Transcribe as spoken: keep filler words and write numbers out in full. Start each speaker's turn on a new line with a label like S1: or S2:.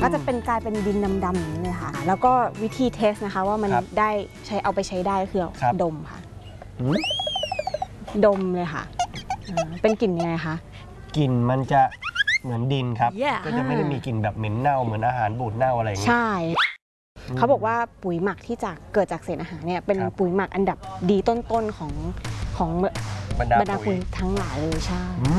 S1: ก็จะเป็นกลายเป็นดินดำๆอย่างนี้เลยค่ะแล้วก็วิธีเทสนะคะว่ามันได้ใช้เอาไปใช้ได้คือดมค่ะดมเลยค่ะเป็นกลิ่นยังไงคะ
S2: กลิ่นมันจะเหมือนดินครับ yeah. ก็จะไม่ได้มีกลิ่นแบบเหม็นเน่าเหมือนอาหารบูดเน่าอะไรอย่างนี้ใช่
S1: เขาบอกว่าปุ๋ยหมักที่จะเกิดจากเศษอาหารเนี่ยเป็นปุ๋ยหมักอันดับดีต้นๆของของบรรดาปุ๋ยทั้งหลายเลยใช่